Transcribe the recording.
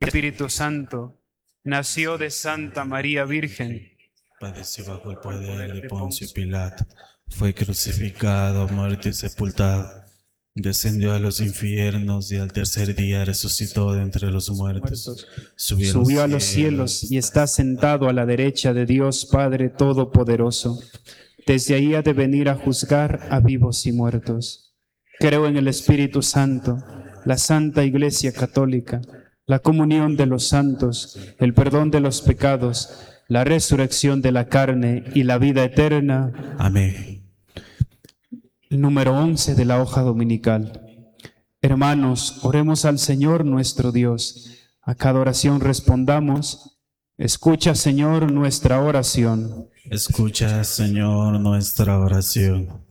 Espíritu Santo, nació de Santa María Virgen, Padeció bajo el poder de Poncio Pilato, fue crucificado, muerto y sepultado. Descendió a los infiernos y al tercer día resucitó de entre los muertos. subió a los cielos y está sentado a la derecha de Dios Padre Todopoderoso. Desde ahí ha de venir a juzgar a vivos y muertos. Creo en el Espíritu Santo, la Santa Iglesia Católica, la comunión de los santos, el perdón de los pecados, la resurrección de la carne y la vida eterna. Amén. Número 11 de la hoja dominical. Hermanos, oremos al Señor nuestro Dios. A cada oración respondamos: escucha, Señor, nuestra oración. Escucha, Señor, nuestra oración.